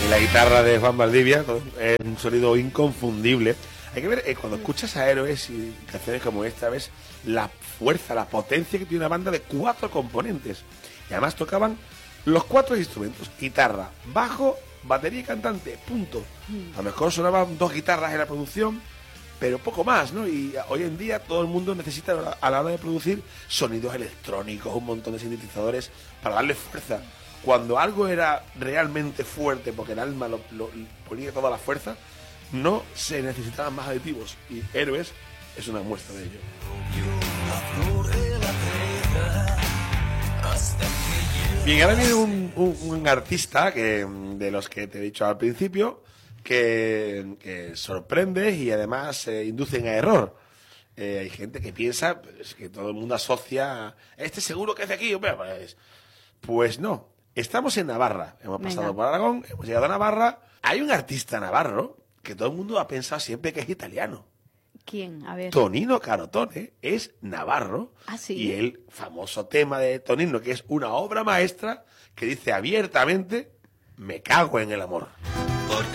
Y la guitarra de Juan Valdivia es un sonido inconfundible. Hay que ver, cuando escuchas a Héroes y canciones como esta, ves la fuerza, la potencia que tiene una banda de 4 componentes. Y además tocaban los 4 instrumentos: guitarra, bajo, batería y cantante, punto. A lo mejor sonaban 2 guitarras en la producción, pero poco más, ¿no? Y hoy en día todo el mundo necesita, a la hora de producir, sonidos electrónicos, un montón de sintetizadores para darle fuerza. Cuando algo era realmente fuerte, porque el alma lo ponía toda la fuerza, no se necesitaban más aditivos. Y Héroes es una muestra de ello. Bien, ahora viene un artista de los que te he dicho al principio, que sorprende y además inducen a error. Hay gente que piensa que todo el mundo asocia este seguro que es de aquí. Pues no. Estamos en Navarra. Hemos pasado por Aragón, hemos llegado a Navarra. Hay un artista navarro que todo el mundo ha pensado siempre que es italiano. ¿Quién? A ver. Tonino Carotone es navarro. ¿Ah, sí? Y el famoso tema de Tonino, que es una obra maestra, que dice abiertamente: me cago en el amor.